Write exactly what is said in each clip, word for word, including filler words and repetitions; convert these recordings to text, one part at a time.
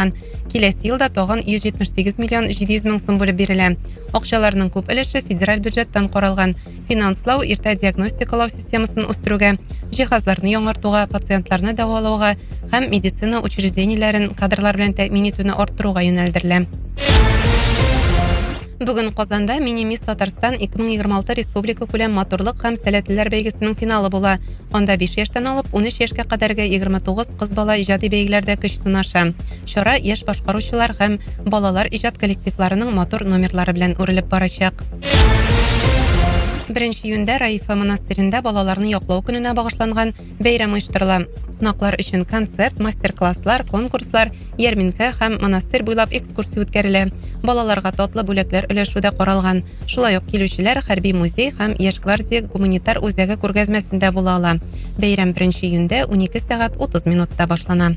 каралган. Киләсе елда тагын йөз җитмеш сигез миллион җиде йөз мең сум булып бирелә. Акчаларның күп өлеше федераль бюджеттан каралган. Финанслау, иртә диагностикалау системасын үстерүгә, җиһазларны яңартуга, пациентларны дәвалауга һәм медицина учреждениеләрен кадрлар белән тәэмин итүне арттыруга юнәлдерелә. Бүген Казанда Мини-Мисс Татарстан ике мең егерме алты республика күләм матурлык һәм сәләтлеләр бәйгесенең финалы була. Анда биш яшьтән алып ун өч яшькә кадәрге егерме тугыз кыз бала иҗади бәйгеләрдә көч сынаша. Чара яшь башкаручылар һәм балалар иҗат коллективларының матур номерлары белән үрелеп барачак. Беренче июньдә Раифа монастырендә балаларны яклау көненә багышланган бәйрәм оештырыла. Кунаклар өчен концерт, мастер-класслар, конкурслар, ярминкә һәм монастырь буйлап экскурсия үткәрелә. Балаларга татлы бүләкләр өләшүдә каралган. Шулай ук килүчеләр хәрби музей һәм Яшь гвардия гуманитар үзәге күргәзмәсендә була ала. Бәйрәм беренче июньдә унике сәгать утыз минутта башлана.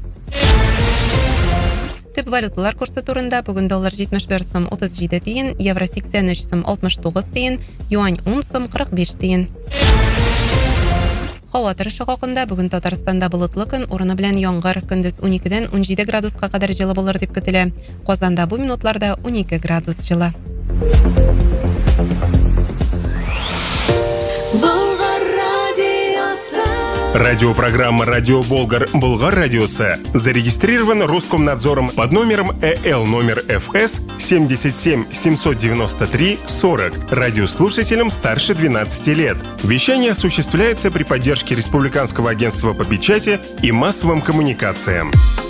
Төп валюталар курсы турында бүген доллар җитмеш бер сум утыз җиде тиен, евро сиксән өч сум алтмыш тугыз тиен, юань ун сум кырык биш тиен. Һава торышы хакында бүген Татарстанда болытлы көн, урыны белән яңгыр, көндез уникедән ун җиде градуска кадәр җылы булыр дип көтелә. Казанда бу минутларда унике градус җылы. Радиопрограмма «Радио Болгар» Болгар радиосы зарегистрирован Роскомнадзором под номером Э Л номер Ф С семь семь семь девять три сорок. Радиослушателям старше двенадцати лет. Вещание осуществляется при поддержке Республиканского агентства по печати и массовым коммуникациям.